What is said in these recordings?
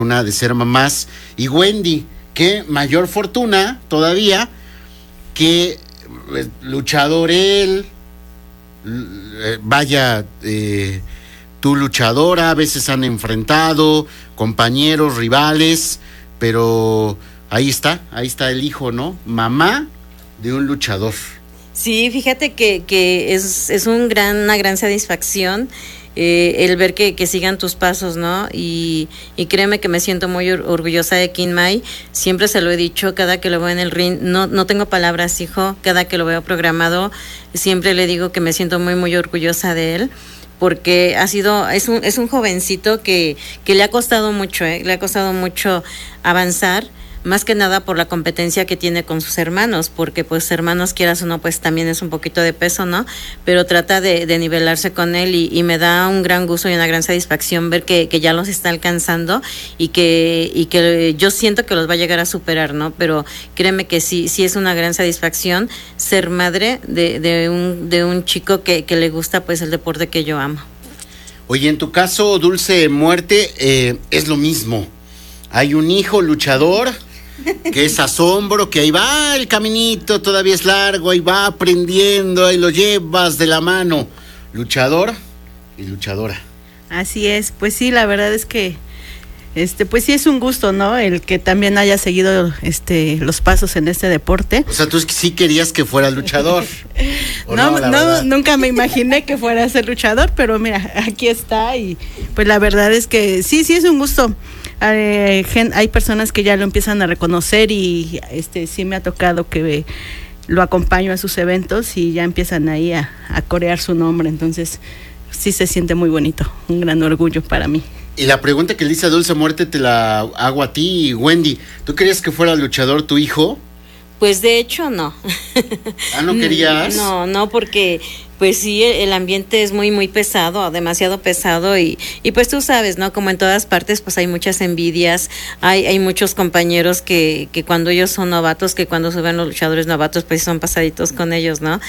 una de ser mamás. Y Wendy, qué mayor fortuna todavía que luchador él, vaya, tú luchadora, a veces han enfrentado compañeros, rivales, pero ahí está el hijo, ¿no? Mamá de un luchador. Sí, fíjate que es una gran satisfacción el ver que sigan tus pasos, ¿no? Y créeme que me siento muy orgullosa de Kinmay. Siempre se lo he dicho, cada que lo veo en el ring, no tengo palabras, hijo, cada que lo veo programado, siempre le digo que me siento muy, muy orgullosa de él, porque es un jovencito que le ha costado mucho, le ha costado mucho avanzar, más que nada por la competencia que tiene con sus hermanos, porque pues hermanos, quieras o no, pues también es un poquito de peso, ¿no? Pero trata de nivelarse con él y me da un gran gusto y una gran satisfacción ver que ya los está alcanzando y que yo siento que los va a llegar a superar, ¿no? Pero créeme que sí es una gran satisfacción ser madre de un chico que le gusta pues el deporte que yo amo. Oye, en tu caso, Dulce Muerte, es lo mismo. Hay un hijo luchador que es asombro, que ahí va el caminito, todavía es largo, ahí va aprendiendo, ahí lo llevas de la mano. Luchador y luchadora. Así es, pues sí, la verdad es que pues sí es un gusto, ¿no? El que también haya seguido los pasos en este deporte. O sea, tú sí querías que fuera luchador. No, nunca me imaginé que fuera a ser luchador, pero mira, aquí está y pues la verdad es que sí es un gusto. Hay personas que ya lo empiezan a reconocer y sí me ha tocado que lo acompaño a sus eventos y ya empiezan ahí a corear su nombre, entonces sí se siente muy bonito, un gran orgullo para mí. Y la pregunta que le hice a Dulce Muerte te la hago a ti, Wendy. ¿Tú querías que fuera luchador tu hijo? Pues de hecho no. ¿Ah, no querías? No, porque pues sí, el ambiente es muy, muy pesado, demasiado pesado y pues tú sabes, ¿no? Como en todas partes, pues hay muchas envidias, hay muchos compañeros que cuando ellos son novatos, que cuando suben los luchadores novatos, pues son pasaditos con ellos, ¿no?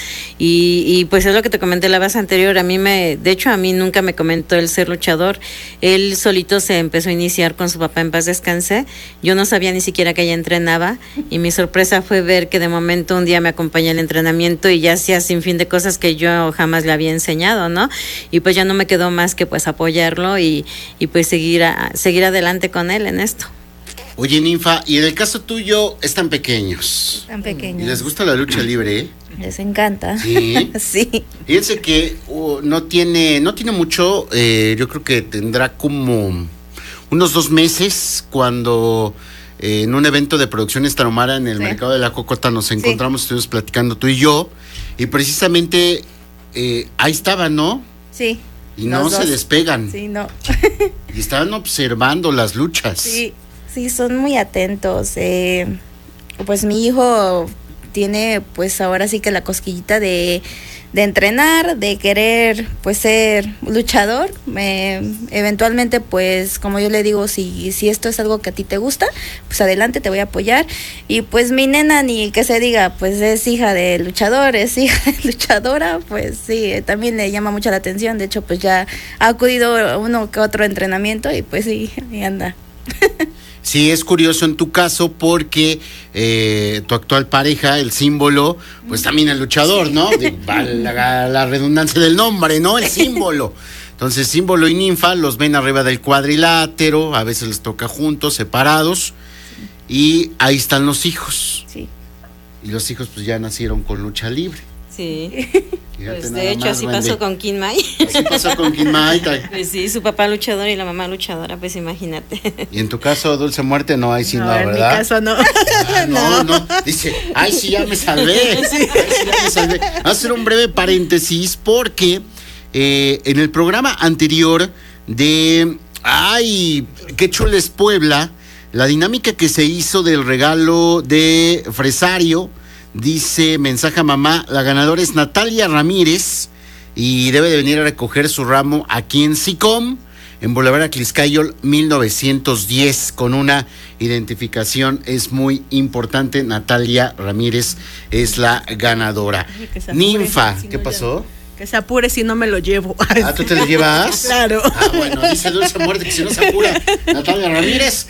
Y pues es lo que te comenté la vez anterior, a mí nunca me comentó el ser luchador, él solito se empezó a iniciar con su papá, en paz descanse, yo no sabía ni siquiera que ella entrenaba y mi sorpresa fue ver que de momento un día me acompañó al entrenamiento y ya hacía sin fin de cosas que yo jamás le había enseñado, ¿no? Y pues ya no me quedó más que pues apoyarlo y pues seguir adelante con él en esto. Oye, Ninfa, y en el caso tuyo están pequeños. Tan pequeños. Y les gusta la lucha libre, ¿eh? Les encanta. Sí. Sí. Fíjense que no tiene mucho, yo creo que tendrá como unos 2 meses cuando en un evento de producciones Tarahumara en el mercado de la Cocota nos encontramos, estuvimos platicando tú y yo, y precisamente ahí estaban, ¿no? Sí. Y no se despegan. Sí, no. Y estaban observando las luchas. Sí, son muy atentos. Pues mi hijo tiene pues ahora sí que la cosquillita de entrenar, de querer pues ser luchador. Eventualmente pues como yo le digo, si esto es algo que a ti te gusta, pues adelante, te voy a apoyar. Y pues mi nena, ni que se diga, pues es hija de luchador, es hija de luchadora, pues sí, también le llama mucho la atención. De hecho pues ya ha acudido uno que otro entrenamiento y pues sí, ahí anda. Sí, es curioso en tu caso porque tu actual pareja, el símbolo, pues también el luchador, ¿no? La redundancia del nombre, ¿no? El símbolo. Entonces, símbolo y ninfa los ven arriba del cuadrilátero, a veces les toca juntos, separados, y ahí están los hijos. Sí. Y los hijos pues ya nacieron con lucha libre. Sí. Fíjate, pues de hecho así pasó con Kinmay. Así pasó con Kinmay. Pues sí, su papá luchador y la mamá luchadora, pues imagínate. Y en tu caso, Dulce Muerte, no, ahí sí no, en ¿verdad? En mi caso no. No. Dice, ay, sí, ya me salvé. Vamos a hacer un breve paréntesis porque en el programa anterior de qué chules Puebla, la dinámica que se hizo del regalo de Fresario, dice, mensaje a mamá, la ganadora es Natalia Ramírez y debe de venir a recoger su ramo aquí en SICOM, en Boulevard Atliscayol 1910, con una identificación. Es muy importante. Natalia Ramírez es la ganadora. Ninfa, ¿qué pasó? Que se apure si no me lo llevo. ¿Tú te lo llevas? Claro. Bueno, dice Dulce Muerte que si no se apura Natalia Ramírez,